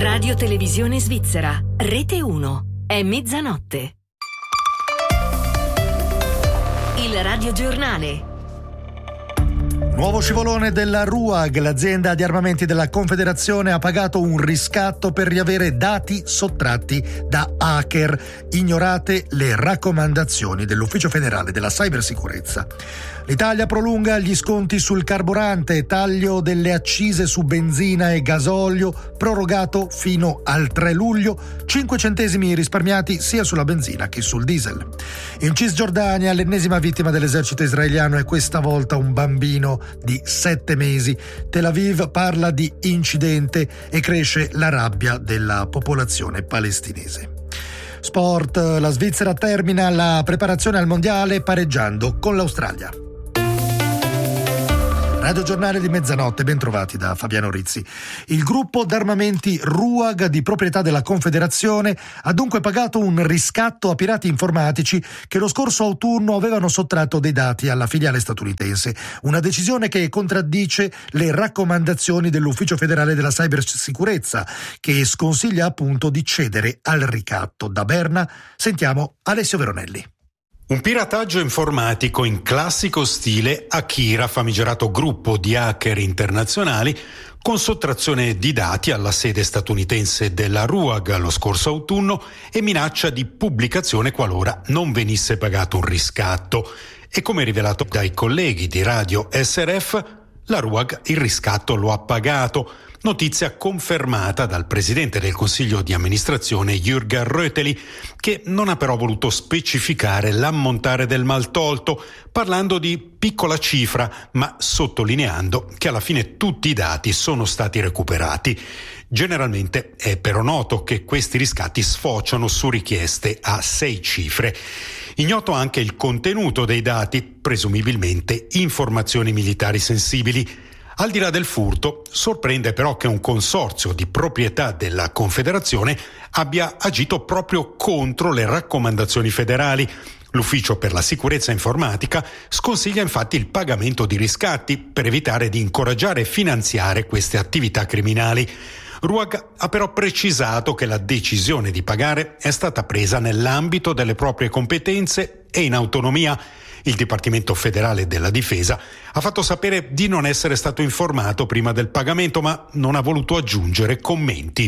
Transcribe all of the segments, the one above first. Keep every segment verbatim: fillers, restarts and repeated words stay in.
Radio Televisione Svizzera, Rete uno. È mezzanotte. Il radiogiornale. Nuovo scivolone della R U A G, l'azienda di armamenti della Confederazione ha pagato un riscatto per riavere dati sottratti da hacker, ignorate le raccomandazioni dell'Ufficio Federale della Cybersicurezza. L'Italia prolunga gli sconti sul carburante, taglio delle accise su benzina e gasolio prorogato fino al tre luglio, cinque centesimi risparmiati sia sulla benzina che sul diesel. In Cisgiordania l'ennesima vittima dell'esercito israeliano è questa volta un bambino di sette mesi. Tel Aviv parla di incidente e cresce la rabbia della popolazione palestinese. Sport, la Svizzera termina la preparazione al mondiale pareggiando con l'Australia. Radio Giornale di mezzanotte, ben trovati da Fabiano Rizzi. Il gruppo d'armamenti R U A G di proprietà della Confederazione ha dunque pagato un riscatto a pirati informatici che lo scorso autunno avevano sottratto dei dati alla filiale statunitense. Una decisione che contraddice le raccomandazioni dell'Ufficio Federale della Cybersicurezza, che sconsiglia appunto di cedere al ricatto. Da Berna sentiamo Alessio Veronelli. Un pirataggio informatico in classico stile Akira, famigerato gruppo di hacker internazionali, con sottrazione di dati alla sede statunitense della R U A G lo scorso autunno e minaccia di pubblicazione qualora non venisse pagato un riscatto. E come rivelato dai colleghi di Radio S R F, la R U A G il riscatto lo ha pagato. Notizia confermata dal presidente del Consiglio di amministrazione Jürgen Röteli, che non ha però voluto specificare l'ammontare del maltolto, parlando di piccola cifra, ma sottolineando che alla fine tutti i dati sono stati recuperati. Generalmente è però noto che questi riscatti sfociano su richieste a sei cifre. Ignoto anche il contenuto dei dati, presumibilmente informazioni militari sensibili. Al di là del furto, sorprende però che un consorzio di proprietà della Confederazione abbia agito proprio contro le raccomandazioni federali. L'Ufficio per la Sicurezza Informatica sconsiglia infatti il pagamento di riscatti per evitare di incoraggiare e finanziare queste attività criminali. R U A G ha però precisato che la decisione di pagare è stata presa nell'ambito delle proprie competenze e in autonomia. Il Dipartimento Federale della Difesa ha fatto sapere di non essere stato informato prima del pagamento, ma non ha voluto aggiungere commenti.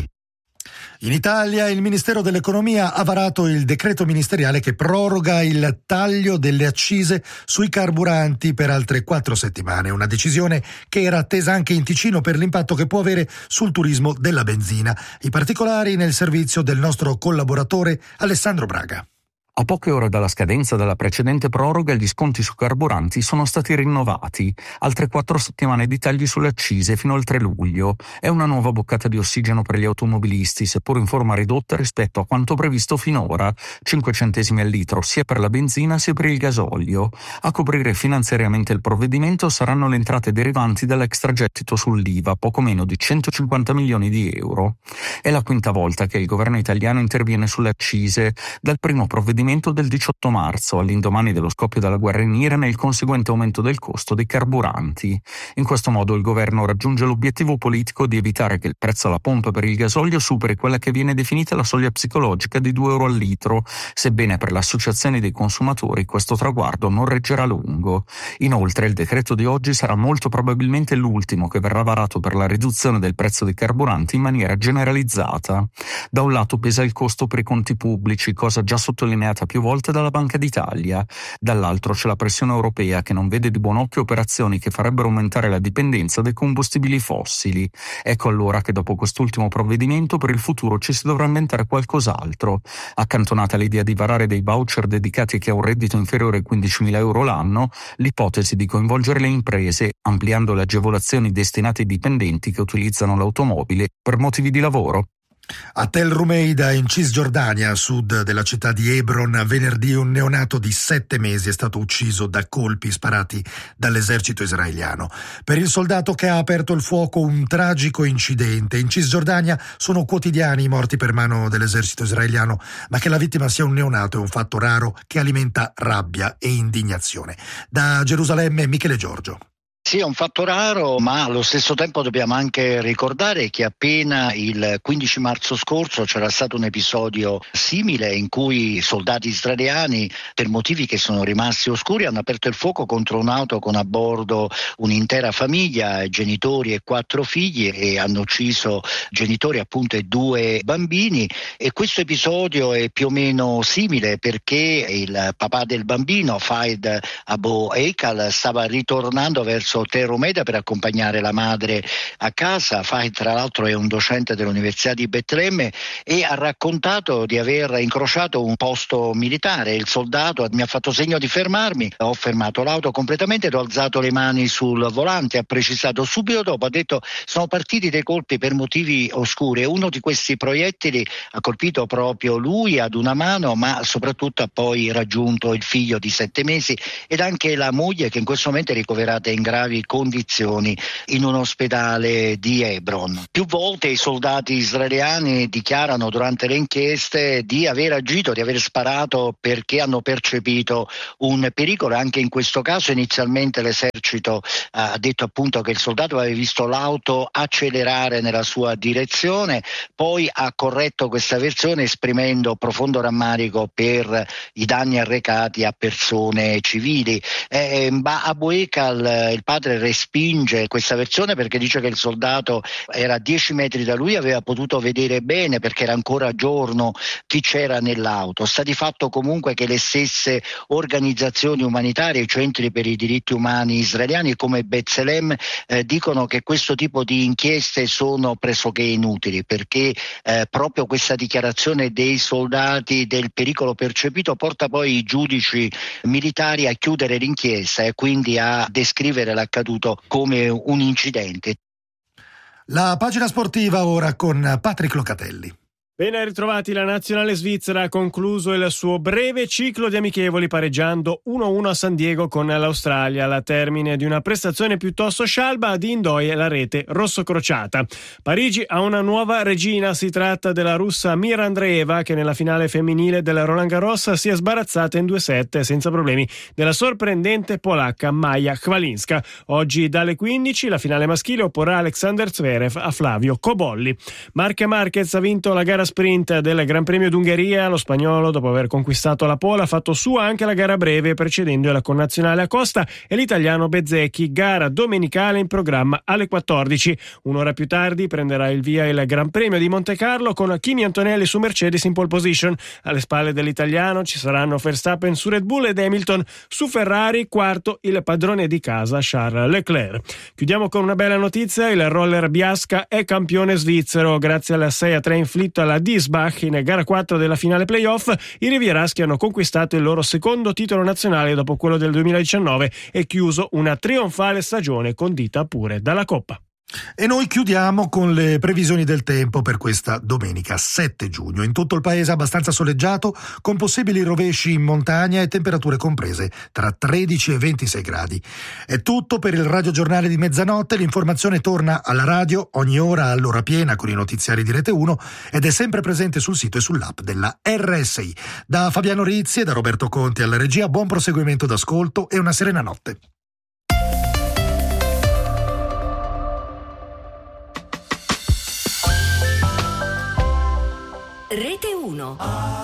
In Italia il Ministero dell'Economia ha varato il decreto ministeriale che proroga il taglio delle accise sui carburanti per altre quattro settimane, una decisione che era attesa anche in Ticino per l'impatto che può avere sul turismo della benzina. I particolari nel servizio del nostro collaboratore Alessandro Braga. A poche ore dalla scadenza della precedente proroga, gli sconti su carburanti sono stati rinnovati. Altre quattro settimane di tagli sulle accise fino al tre luglio. È una nuova boccata di ossigeno per gli automobilisti, seppur in forma ridotta rispetto a quanto previsto finora. cinque centesimi al litro sia per la benzina sia per il gasolio. A coprire finanziariamente il provvedimento saranno le entrate derivanti dall'extragettito sull'I V A, poco meno di centocinquanta milioni di euro. È la quinta volta che il governo italiano interviene sulle accise. Dal primo provvedimento del diciotto marzo, all'indomani dello scoppio della guerra in Iran e il conseguente aumento del costo dei carburanti. In questo modo il governo raggiunge l'obiettivo politico di evitare che il prezzo alla pompa per il gasolio superi quella che viene definita la soglia psicologica di due euro al litro, sebbene per le associazioni dei consumatori questo traguardo non reggerà a lungo. Inoltre il decreto di oggi sarà molto probabilmente l'ultimo che verrà varato per la riduzione del prezzo dei carburanti in maniera generalizzata. Da un lato pesa il costo per i conti pubblici, cosa già sottolineata più volte dalla Banca d'Italia. Dall'altro c'è la pressione europea che non vede di buon occhio operazioni che farebbero aumentare la dipendenza dai combustibili fossili. Ecco allora che dopo quest'ultimo provvedimento per il futuro ci si dovrà inventare qualcos'altro. Accantonata l'idea di varare dei voucher dedicati a chi ha un reddito inferiore ai quindicimila euro l'anno, l'ipotesi di coinvolgere le imprese ampliando le agevolazioni destinate ai dipendenti che utilizzano l'automobile per motivi di lavoro. A Tel Rumeida, in Cisgiordania, a sud della città di Hebron, venerdì un neonato di sette mesi è stato ucciso da colpi sparati dall'esercito israeliano. Per il soldato che ha aperto il fuoco un tragico incidente. In Cisgiordania sono quotidiani i morti per mano dell'esercito israeliano, ma che la vittima sia un neonato è un fatto raro che alimenta rabbia e indignazione. Da Gerusalemme, Michele Giorgio. Sì, è un fatto raro, ma allo stesso tempo dobbiamo anche ricordare che appena il quindici marzo scorso c'era stato un episodio simile in cui soldati israeliani, per motivi che sono rimasti oscuri, hanno aperto il fuoco contro un'auto con a bordo un'intera famiglia, genitori e quattro figli, e hanno ucciso genitori appunto e due bambini. E questo episodio è più o meno simile perché il papà del bambino, Fahed Abu Eikal, stava ritornando verso Hotel Rumeida per accompagnare la madre a casa. Fahed tra l'altro è un docente dell'Università di Betlemme e ha raccontato di aver incrociato un posto militare. Il soldato mi ha fatto segno di fermarmi, ho fermato l'auto completamente ed ho alzato le mani sul volante, ha precisato. Subito dopo ha detto sono partiti dei colpi per motivi oscuri e uno di questi proiettili ha colpito proprio lui ad una mano, ma soprattutto ha poi raggiunto il figlio di sette mesi ed anche la moglie, che in questo momento è ricoverata in gravi condizioni in un ospedale di Hebron. Più volte i soldati israeliani dichiarano durante le inchieste di aver agito, di aver sparato perché hanno percepito un pericolo. Anche in questo caso inizialmente l'esercito ha detto appunto che il soldato aveva visto l'auto accelerare nella sua direzione, poi ha corretto questa versione esprimendo profondo rammarico per i danni arrecati a persone civili. Eh, ma Abu Eikal, il padre, respinge questa versione perché dice che il soldato era a dieci metri da lui, aveva potuto vedere bene perché era ancora giorno chi c'era nell'auto. Sta di fatto comunque che le stesse organizzazioni umanitarie, i centri per i diritti umani israeliani come B'Tselem eh, dicono che questo tipo di inchieste sono pressoché inutili perché eh, proprio questa dichiarazione dei soldati del pericolo percepito porta poi i giudici militari a chiudere l'inchiesta e quindi a descrivere l'accaduto come un incidente. La pagina sportiva ora con Patrick Locatelli. Ben ritrovati. La nazionale svizzera ha concluso il suo breve ciclo di amichevoli pareggiando uno a uno a San Diego con l'Australia, alla termine di una prestazione piuttosto scialba. Ad Indoie la rete rossocrociata. Parigi ha una nuova regina, si tratta della russa Mira Andreeva, che nella finale femminile del Roland Garros si è sbarazzata in due set senza problemi della sorprendente polacca Maja Chwalinska. Oggi dalle quindici la finale maschile opporrà Alexander Zverev a Flavio Cobolli. Marc Marquez ha vinto la gara sprint del Gran Premio d'Ungheria. Lo spagnolo, dopo aver conquistato la pole, ha fatto sua anche la gara breve precedendo la connazionale Acosta e l'italiano Bezzecchi. Gara domenicale in programma alle quattordici. Un'ora più tardi prenderà il via il Gran Premio di Monte Carlo con Kimi Antonelli su Mercedes in pole position. Alle spalle dell'italiano ci saranno Verstappen su Red Bull ed Hamilton su Ferrari, quarto il padrone di casa Charles Leclerc. Chiudiamo con una bella notizia: il roller Biasca è campione svizzero grazie alla sei a tre inflitto alla Diesbach in gara quattro della finale playoff. I rivieraschi hanno conquistato il loro secondo titolo nazionale dopo quello del duemiladiciannove e chiuso una trionfale stagione condita pure dalla Coppa. E noi chiudiamo con le previsioni del tempo per questa domenica sette giugno. In tutto il paese abbastanza soleggiato, con possibili rovesci in montagna e temperature comprese tra tredici e ventisei gradi. È tutto per il Radio Giornale di mezzanotte. L'informazione torna alla radio ogni ora all'ora piena con i notiziari di Rete uno ed è sempre presente sul sito e sull'app della R S I. Da Fabiano Rizzi e da Roberto Conti alla regia, buon proseguimento d'ascolto e una serena notte. Rete uno.